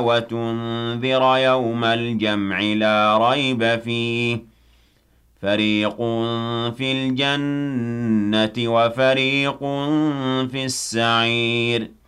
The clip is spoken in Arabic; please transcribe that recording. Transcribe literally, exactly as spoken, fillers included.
وتنذر يوم الجمع لا ريب فيه فريق في الجنة وفريق في السعير